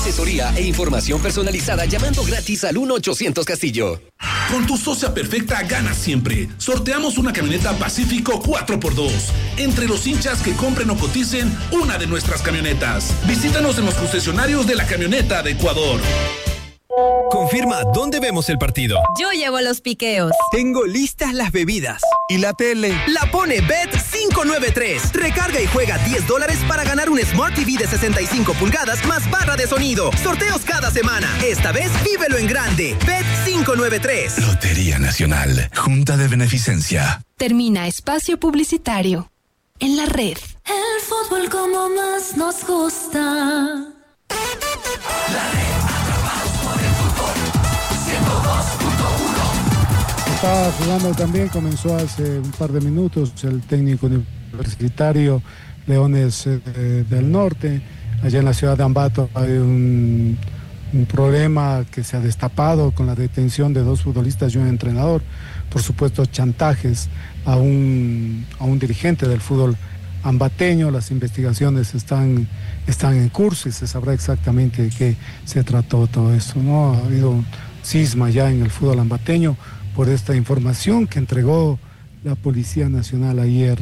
Asesoría e información personalizada llamando gratis al 1-800 Castillo. Con tu socia perfecta ganas siempre. Sorteamos una camioneta Pacífico 4x2. Entre los hinchas que compren o coticen una de nuestras camionetas. Visítanos en los concesionarios de la camioneta de Ecuador. Confirma dónde vemos el partido. Yo llevo los piqueos. Tengo listas las bebidas. ¿Y la tele? La pone Bet593. Recarga y juega $10 para ganar un Smart TV de 65 pulgadas más barra de sonido. Sorteos cada semana. Esta vez vívelo en grande. Bet593. Lotería Nacional. Junta de Beneficencia. Termina espacio publicitario. En la red. El fútbol como más nos gusta. La red. Estaba jugando también, comenzó hace un par de minutos el técnico universitario Leones del Norte. Allá en la ciudad de Ambato hay un problema que se ha destapado con la detención de 2 futbolistas y un entrenador. Por supuesto, chantajes a un dirigente del fútbol ambateño. Las investigaciones están en curso y se sabrá exactamente de qué se trató todo esto, ¿no? Ha habido un cisma ya en el fútbol ambateño por esta información que entregó la Policía Nacional ayer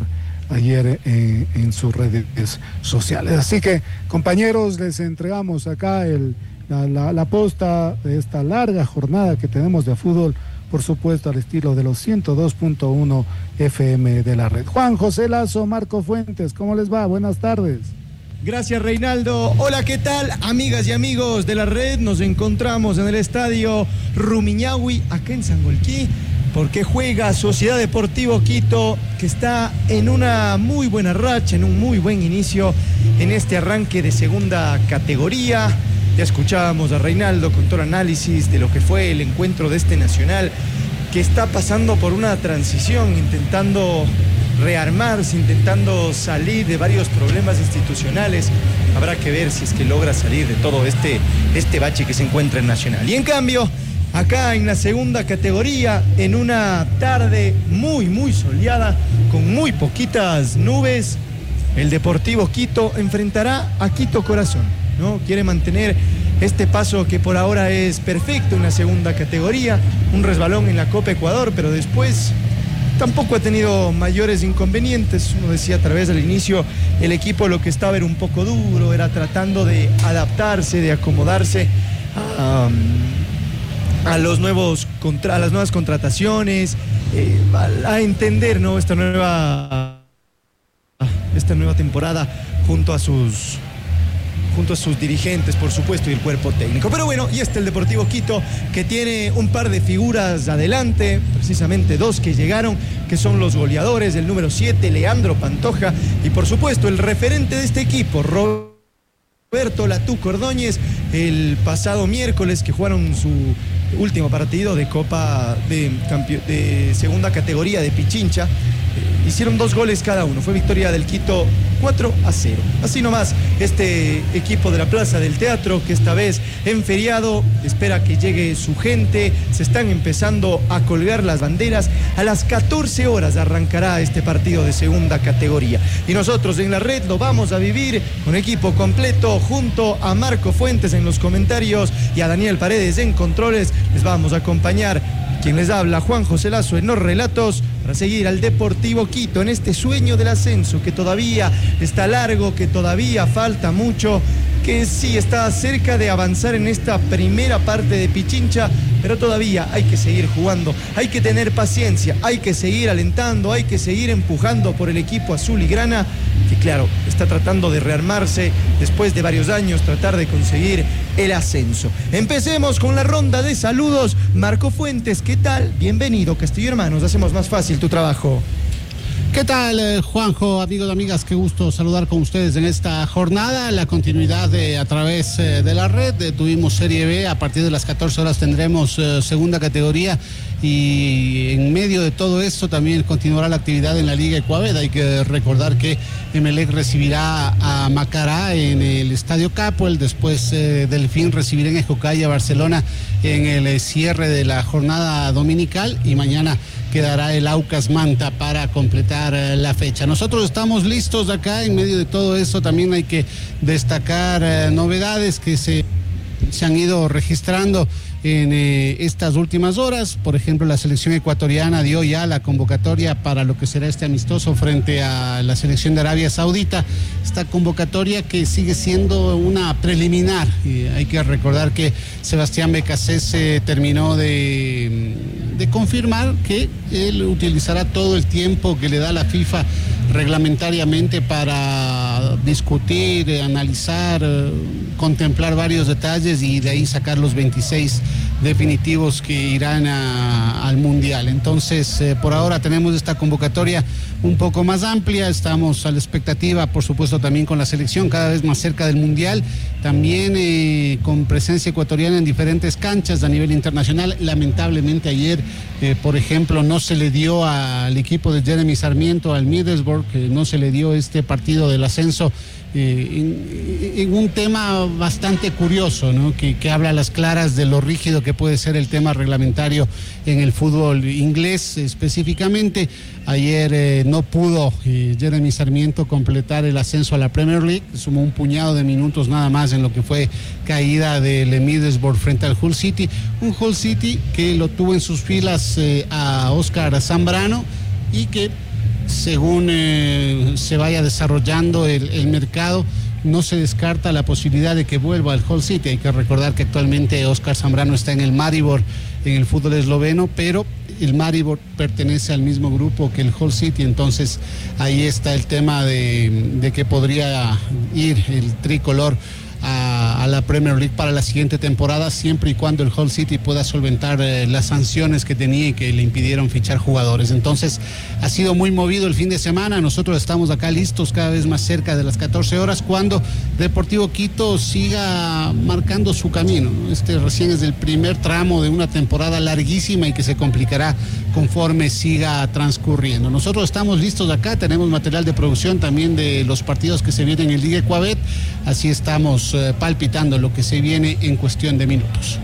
en sus redes sociales. Así que, compañeros, les entregamos acá la posta de esta larga jornada que tenemos de fútbol, por supuesto al estilo de los 102.1 FM de la red. Juan José Lazo, Marco Fuentes, ¿cómo les va? Buenas tardes. Gracias, Reinaldo. Hola, ¿qué tal? Amigas y amigos de la red, nos encontramos en el estadio Rumiñahui, acá en Sangolquí, porque juega Sociedad Deportivo Quito, que está en una muy buena racha, en un muy buen inicio en este arranque de segunda categoría. Ya escuchábamos a Reinaldo con todo el análisis de lo que fue el encuentro de este Nacional, que está pasando por una transición, intentando rearmarse, intentando salir de varios problemas institucionales. Habrá que ver si es que logra salir de todo este bache que se encuentra en Nacional. Y en cambio, acá en la segunda categoría, en una tarde muy, muy soleada, con muy poquitas nubes, el Deportivo Quito enfrentará a Quito Corazón, ¿no? Quiere mantener este paso que por ahora es perfecto en la segunda categoría, un resbalón en la Copa Ecuador, pero después tampoco ha tenido mayores inconvenientes. Uno decía a través del inicio, el equipo lo que estaba era un poco duro, era tratando de adaptarse, de acomodarse a las nuevas contrataciones, a entender, ¿no?, esta nueva temporada junto a sus dirigentes, por supuesto, y el cuerpo técnico. Pero bueno, y el Deportivo Quito, que tiene un par de figuras adelante, precisamente 2 que llegaron, que son los goleadores, el número 7, Leandro Pantoja, y por supuesto el referente de este equipo, Roberto Latuco Ordóñez, el pasado miércoles que jugaron su último partido de Copa de segunda categoría de Pichincha. Hicieron 2 goles cada uno. Fue victoria del Quito 4-0. Así nomás, este equipo de la Plaza del Teatro, que esta vez en feriado espera que llegue su gente. Se están empezando a colgar las banderas. A las 14 horas arrancará este partido de segunda categoría. Y nosotros en la red lo vamos a vivir con equipo completo, junto a Marco Fuentes en los comentarios y a Daniel Paredes en controles. Les vamos a acompañar. Quien les habla, Juan José Lazo, en los relatos, para seguir al Deportivo Quito en este sueño del ascenso que todavía está largo, que todavía falta mucho, que sí está cerca de avanzar en esta primera parte de Pichincha, pero todavía hay que seguir jugando, hay que tener paciencia, hay que seguir alentando, hay que seguir empujando por el equipo azul y grana, que claro, está tratando de rearmarse después de varios años, tratar de conseguir el ascenso. Empecemos con la ronda de saludos. Marco Fuentes, ¿qué tal? Bienvenido, Castillo Hermanos, hacemos más fácil tu trabajo. ¿Qué tal, Juanjo, amigos y amigas? Qué gusto saludar con ustedes en esta jornada, la continuidad a través de la red. Tuvimos Serie B, a partir de las 14 horas tendremos segunda categoría, y en medio de todo esto también continuará la actividad en la Liga Ecuaveda. Hay que recordar que Emelec recibirá a Macará en el Estadio Capuel, después Delfín recibirá en Ejocaya a Barcelona en el cierre de la jornada dominical, y mañana quedará el Aucas Manta para completar la fecha. Nosotros estamos listos acá. En medio de todo eso también hay que destacar novedades que se se han ido registrando en estas últimas horas. Por ejemplo, la selección ecuatoriana dio ya la convocatoria para lo que será este amistoso frente a la selección de Arabia Saudita. Esta convocatoria que sigue siendo una preliminar. Hay que recordar que Sebastián Becassés terminó de confirmar que él utilizará todo el tiempo que le da la FIFA reglamentariamente para discutir, analizar, contemplar varios detalles y de ahí sacar los 26 definitivos que irán al Mundial. Entonces, por ahora tenemos esta convocatoria un poco más amplia, estamos a la expectativa, por supuesto, también con la selección cada vez más cerca del Mundial, también con presencia ecuatoriana en diferentes canchas a nivel internacional. Lamentablemente ayer, por ejemplo, no se le dio al equipo de Jeremy Sarmiento, al Middlesbrough, no se le dio este partido del ascenso, en un tema bastante curioso, ¿no? Que habla a las claras de lo rígido que puede ser el tema reglamentario en el fútbol inglés específicamente. Ayer no pudo Jeremy Sarmiento completar el ascenso a la Premier League, sumó un puñado de minutos nada más en lo que fue caída del Middlesbrough frente al Hull City, un Hull City que lo tuvo en sus filas a Óscar Zambrano y que, según se vaya desarrollando el mercado, no se descarta la posibilidad de que vuelva al Hull City. Hay que recordar que actualmente Óscar Zambrano está en el Maribor, en el fútbol esloveno, pero el Maribor pertenece al mismo grupo que el Hull City, entonces ahí está el tema de que podría ir el tricolor a la Premier League para la siguiente temporada, siempre y cuando el Hull City pueda solventar las sanciones que tenía y que le impidieron fichar jugadores. Entonces ha sido muy movido el fin de semana. Nosotros estamos acá listos cada vez más cerca de las 14 horas cuando Deportivo Quito siga marcando su camino. Este recién es el primer tramo de una temporada larguísima y que se complicará conforme siga transcurriendo. Nosotros estamos listos acá, tenemos material de producción también de los partidos que se vienen en Liga Ecuabet, así estamos palpitando lo que se viene en cuestión de minutos.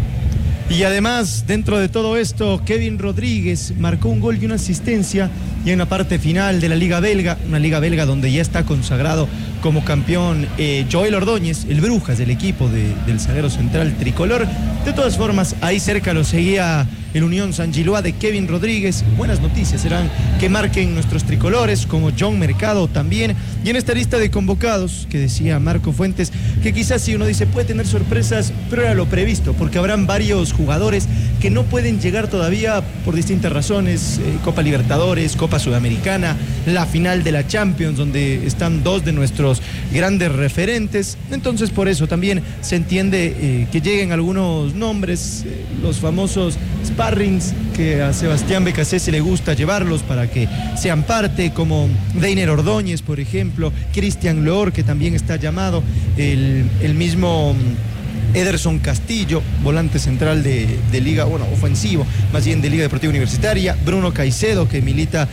Y además, dentro de todo esto, Kevin Rodríguez marcó un gol y una asistencia ya en la parte final de la Liga Belga, una Liga Belga donde ya está consagrado como campeón Joel Ordóñez, el Brujas del equipo del zaguero central tricolor. De todas formas, ahí cerca lo seguía el Unión San Gilois de Kevin Rodríguez. Buenas noticias serán que marquen nuestros tricolores, como John Mercado también. Y en esta lista de convocados, que decía Marco Fuentes, que quizás si uno dice puede tener sorpresas, pero era lo previsto, porque habrán varios jugadores que no pueden llegar todavía por distintas razones, Copa Libertadores, Copa Sudamericana, la final de la Champions, donde están dos de nuestros grandes referentes. Entonces por eso también se entiende que lleguen algunos nombres, los famosos sparrings, que a Sebastián Becassés se le gusta llevarlos para que sean parte, como Deiner Ordóñez, por ejemplo, Cristian Loor, que también está llamado, el mismo Ederson Castillo, volante central de Liga, bueno, ofensivo, más bien de Liga Deportiva Universitaria, Bruno Caicedo, que milita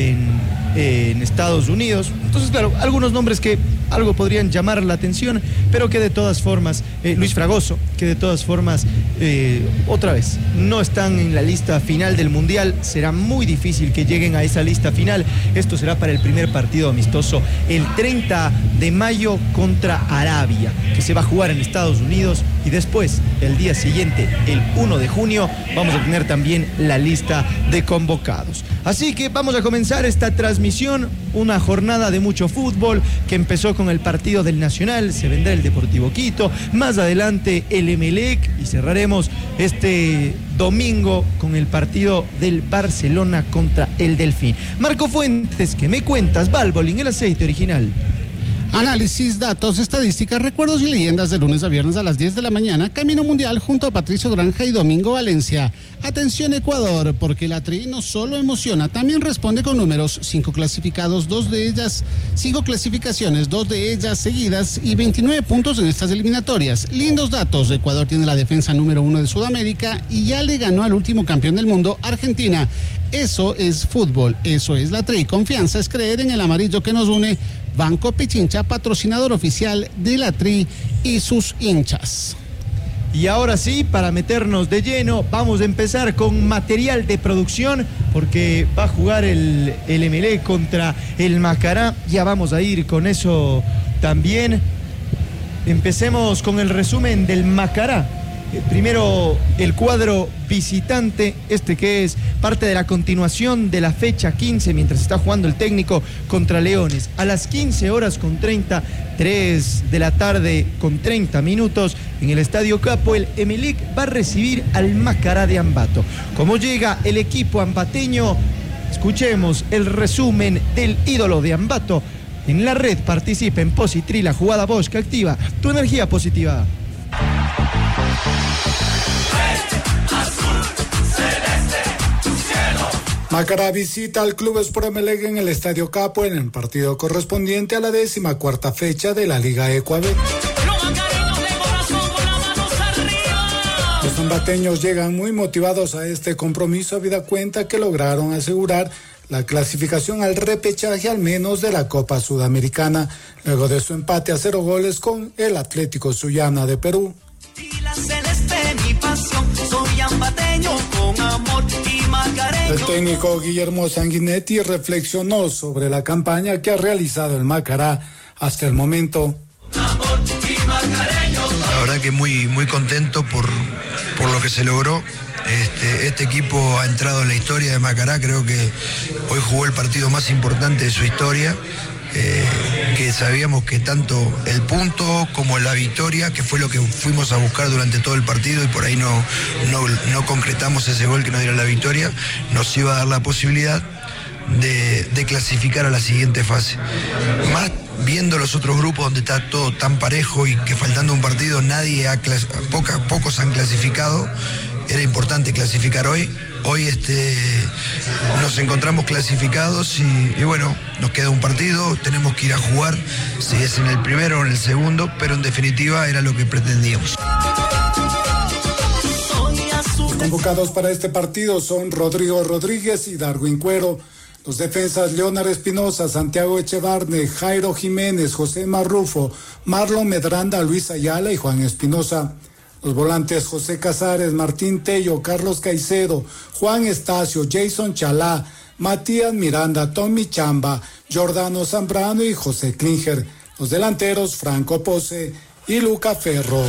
en Estados Unidos. Entonces, claro, algunos nombres que algo podrían llamar la atención, pero que de todas formas, Luis Fragoso, que de todas formas, otra vez, no están en la lista final del Mundial. Será muy difícil que lleguen a esa lista final. Esto será para el primer partido amistoso el 30 de mayo contra Arabia, que se va a jugar en Estados Unidos, y después, el día siguiente, el 1 de junio, vamos a tener también la lista de convocados. Así que vamos a comenzar esta transmisión, una jornada de mucho fútbol que empezó con el partido del Nacional, se vendrá el Deportivo Quito, más adelante el Emelec, y cerraremos este domingo con el partido del Barcelona contra el Delfín. Marco Fuentes, ¿qué me cuentas? Valvoline, el aceite original. Análisis, datos, estadísticas, recuerdos y leyendas de lunes a viernes a las 10 de la mañana. Camino Mundial junto a Patricio Granja y Domingo Valencia. Atención Ecuador, porque la Tri no solo emociona, también responde con números. 5 clasificados, 5 clasificaciones, 2 de ellas seguidas y 29 puntos en estas eliminatorias. Lindos datos. Ecuador tiene la defensa número 1 de Sudamérica y ya le ganó al último campeón del mundo, Argentina. Eso es fútbol, eso es la Tri. Confianza es creer en el amarillo que nos une. Banco Pichincha, patrocinador oficial de la Tri y sus hinchas. Y ahora sí, para meternos de lleno, vamos a empezar con material de producción, porque va a jugar el Emelec contra el Macará. Ya vamos a ir con eso también. Empecemos con el resumen del Macará. Primero el cuadro visitante, que es parte de la continuación de la fecha 15, mientras está jugando el técnico contra Leones. A las 15:30, 3 de la tarde con 30 minutos, en el Estadio Capo, el Emelec va a recibir al Macará de Ambato. ¿Cómo llega el equipo ambateño? Escuchemos el resumen del ídolo de Ambato. En la red participa en Positri, la jugada Bosch que activa tu energía positiva. Macará visita al Club Sport Emelec en el Estadio Capo en el partido correspondiente a la 14ª fecha de la Liga Ecuador. Los ambateños llegan muy motivados a este compromiso, habida cuenta que lograron asegurar la clasificación al repechaje al menos de la Copa Sudamericana, luego de su empate a 0 goles con el Atlético Sullana de Perú. El técnico Guillermo Sanguinetti reflexionó sobre la campaña que ha realizado el Macará hasta el momento. La verdad que muy contento por lo que se logró. Este equipo ha entrado en la historia de Macará, creo que hoy jugó el partido más importante de su historia, que sabíamos que tanto el punto como la victoria, que fue lo que fuimos a buscar durante todo el partido y por ahí no concretamos ese gol que nos diera la victoria, nos iba a dar la posibilidad de clasificar a la siguiente fase. Más viendo los otros grupos donde está todo tan parejo y que faltando un partido pocos han clasificado, era importante clasificar hoy. Hoy nos encontramos clasificados y bueno, nos queda un partido, tenemos que ir a jugar, si es en el primero o en el segundo, pero en definitiva era lo que pretendíamos. Los convocados para este partido son Rodrigo Rodríguez y Darwin Cuero. Los defensas Leonard Espinosa, Santiago Echevarne, Jairo Jiménez, José Marrufo, Marlon Medranda, Luis Ayala y Juan Espinosa. Los volantes José Casares, Martín Tello, Carlos Caicedo, Juan Estacio, Jason Chalá, Matías Miranda, Tommy Chamba, Giordano Zambrano y José Klinger. Los delanteros Franco Pose y Luca Ferro.